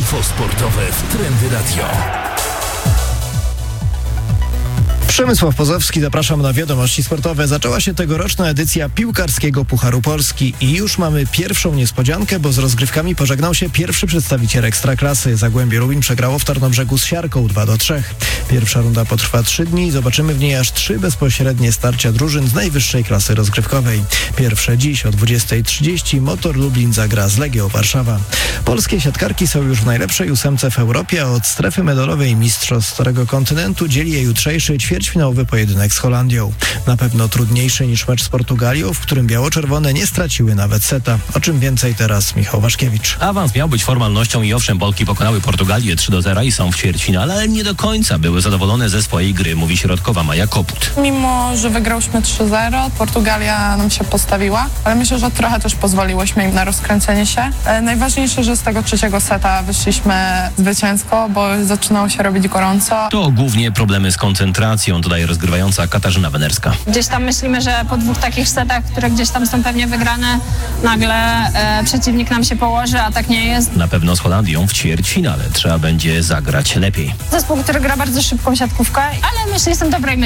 Info sportowe w Trendy Radio. Przemysław Pozowski, zapraszam na wiadomości sportowe. Zaczęła się tegoroczna edycja piłkarskiego Pucharu Polski i już mamy pierwszą niespodziankę, bo z rozgrywkami pożegnał się pierwszy przedstawiciel Ekstraklasy. Zagłębie Lubin przegrało w Tarnobrzegu z Siarką 2-3. Pierwsza runda potrwa 3 dni i zobaczymy w niej aż 3 bezpośrednie starcia drużyn z najwyższej klasy rozgrywkowej. Pierwsze dziś o 20:30 Motor Lublin zagra z Legią Warszawa. Polskie siatkarki są już w najlepszej 8 w Europie, a od strefy medalowej mistrzostw Starego Kontynentu dzieli je jutrzejszy ćwierćfinałowy pojedynek z Holandią. Na pewno trudniejszy niż mecz z Portugalią, w którym biało-czerwone nie straciły nawet seta. O czym więcej teraz Michał Waszkiewicz. Awans miał być formalnością i owszem, Polki pokonały Portugalię 3-0 i są w ćwierćfinale, ale nie do końca były zadowolone ze swojej gry, mówi środkowa Maja Koput. Mimo, że wygrałyśmy 3-0, Portugalia nam się postawiła, ale myślę, że trochę też pozwoliłyśmy im na rozkręcenie się. Najważniejsze, że z tego trzeciego seta wyszliśmy zwycięsko, bo zaczynało się robić gorąco. To głównie problemy z koncentracją, dodaje rozgrywająca Katarzyna Wenerska. Gdzieś tam myślimy, że po 2 takich setach, które gdzieś tam są pewnie wygrane, nagle przeciwnik nam się położy, a tak nie jest. Na pewno z Holandią w ćwierćfinale trzeba będzie zagrać lepiej. Zespół, który gra bardzo szybką siatkówkę, ale myślę, że jestem dobrej myśli.